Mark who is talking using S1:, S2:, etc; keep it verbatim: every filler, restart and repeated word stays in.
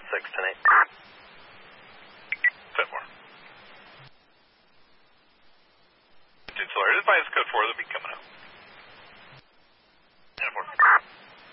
S1: six, ten eight.
S2: ten four. Dude, Solaris, advise code four, they'll be coming